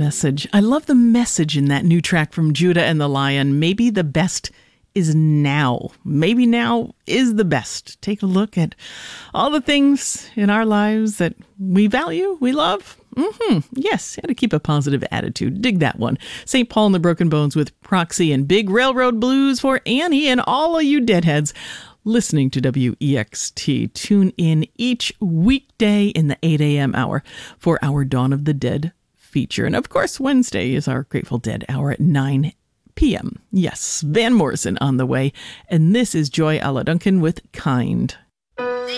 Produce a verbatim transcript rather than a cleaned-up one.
message. I love the message in that new track from Judah and the Lion. Maybe the best is now. Maybe now is the best. Take a look at all the things in our lives that we value, we love. Mm-hmm. Yes, got to keep a positive attitude. Dig that one. Saint Paul and the Broken Bones with Proxy and Big Railroad Blues for Annie and all of you deadheads listening to W E X T. Tune in each weekday in the eight a.m. hour for our Dawn of the Dead feature. And of course, Wednesday is our Grateful Dead hour at nine p.m. Yes, Van Morrison on the way. And this is Joy Ala Duncan with Kind.